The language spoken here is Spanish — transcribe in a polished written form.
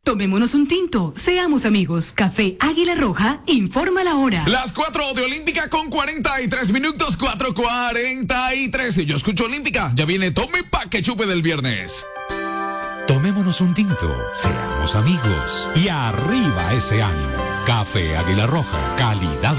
Tomémonos un tinto, seamos amigos. Café Águila Roja, informa la hora. Las 4 de Olímpica con 43 minutos, 4:43. Y yo escucho Olímpica, ya viene Tome Pa' que chupe del viernes. Tomémonos un tinto, seamos amigos y arriba ese ánimo. Café Águila Roja, calidad